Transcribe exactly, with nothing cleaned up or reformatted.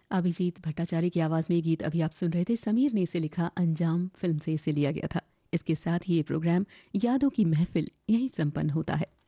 अभिजीत भट्टाचार्य की आवाज में ये गीत अभी आप सुन रहे थे। समीर ने इसे लिखा, अंजाम फिल्म से इसे लिया गया था। इसके साथ ही ये प्रोग्राम यादों की महफिल यहीं संपन्न होता है।